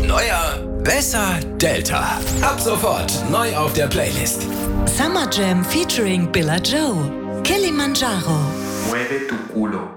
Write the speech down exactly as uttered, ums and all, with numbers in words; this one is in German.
Neuer, besser, Delta. Ab sofort neu auf der Playlist. Summer Jam featuring Billa Joe. Kilimanjaro. Mueve tu culo.